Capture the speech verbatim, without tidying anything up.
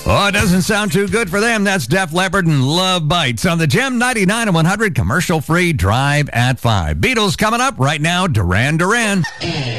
Oh, it doesn't sound too good for them. That's Def Leppard and Love Bites on the Gem ninety-nine and one hundred commercial-free Drive at five. Beatles coming up right now, Duran Duran.